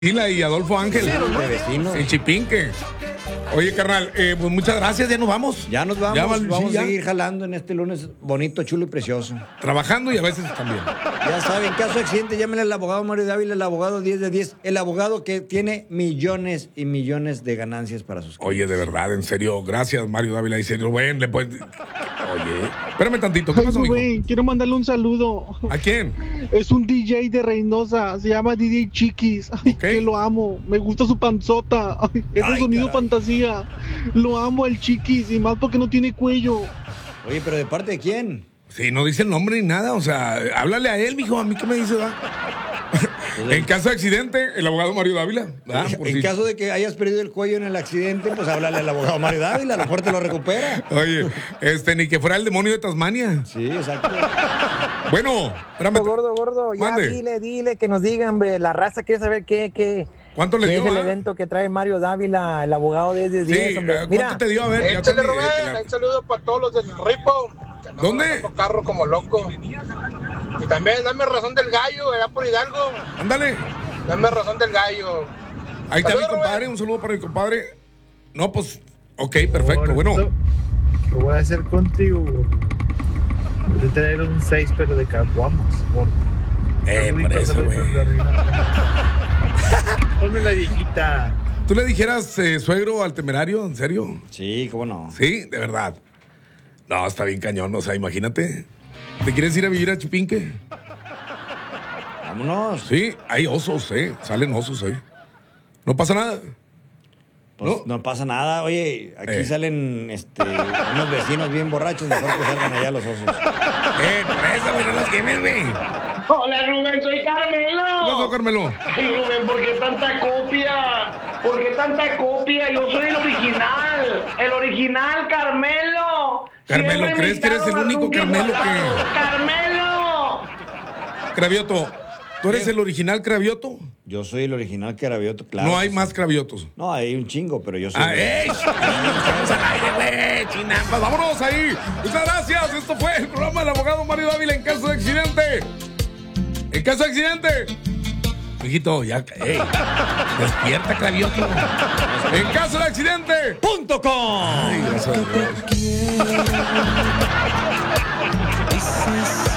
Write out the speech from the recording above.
Y Adolfo Ángel. De vecinos. El Chipinque. Oye, carnal, pues muchas gracias, ya nos vamos. Ya nos vamos, Ya vamos sí, a seguir jalando en este lunes bonito, chulo y precioso. Trabajando y a veces también. Ya saben, caso de accidente, llámenle al abogado Mario Dávila, el abogado 10 de 10, el abogado que tiene millones y millones de ganancias para sus clientes. Oye, de verdad, en serio, gracias, Mario Dávila. Dice, Rubén, le puedes... Oye, espérame tantito, ¿qué Ay, pasó, mijo? Rubén, quiero mandarle un saludo. ¿A quién? Es un DJ de Reynosa, se llama DJ Chiquis. Ay, Ok. que lo amo, me gusta su panzota. Ay, ese Ay, sonido caray. fantasía. Lo amo el Chiquis y más porque no tiene cuello. Oye, pero ¿de parte de quién? Sí, no dice el nombre ni nada, o sea, háblale a él, mijo, a mí qué me dice, va. En caso de accidente, el abogado Mario Dávila. ¿verdad? Por En si- caso de que hayas perdido el cuello en el accidente, pues háblale al abogado Mario Dávila, a lo mejor te lo recupera. Oye, ni que fuera el demonio de Tasmania. Sí, exacto. Bueno, espérame. Gordo, ya Mande. dile que nos digan, hombre, la raza quiere saber qué ¿Cuánto le es dio? el ah? evento que trae Mario Dávila, el abogado 10 de 10, Sí, hombre. ¿cuánto Mira, te dio? A ver, ya Échale, te- Rubén, un saludo para todos los del Ripo. que andamos ¿Dónde? mandando carro como loco. Y también dame razón del gallo, allá por Hidalgo. Ándale. Dame razón del gallo. Ahí está mi Saludos, compadre, Rubén. un saludo para mi compadre. No, pues, ok, perfecto, bueno. ¿Qué voy a hacer contigo? Voy a traer un 6, pero de caguamas. Por eso, güey. Ponme la viejita. ¿Tú le dijeras suegro al temerario? ¿En serio? Sí, cómo no. Sí, de verdad. No, está bien cañón, o sea, imagínate. ¿Te quieres ir a vivir a Chipinque? Vámonos. Sí, hay osos, salen osos, No pasa nada. Pues No. no pasa nada. Oye, aquí salen unos vecinos bien borrachos, mejor que salgan allá los osos. Por eso, güey, no los quemes, güey. Hola Rubén, soy Carmelo. ¿Qué pasó, Carmelo? Ay Rubén, ¿por qué tanta copia? ¿Por qué tanta copia? Yo soy el original Carmelo. Carmelo, Siempre ¿crees que eres el invitado, único nunca Carmelo igualado. que- ¡Carmelo! Cravioto, ¿tú eres el original Cravioto? Yo soy el original Cravioto, claro. No hay que sí. más Craviotos. No, hay un chingo, pero yo soy. Estamos al aire, güey, chinampas. Vámonos ahí. Muchas gracias. Esto fue el programa del abogado Mario Dávila en caso de accidente. En caso de accidente. Mijito, ya. Despierta, Cravioto. En caso de accidente. .com. Ay, gracias a Dios. Dices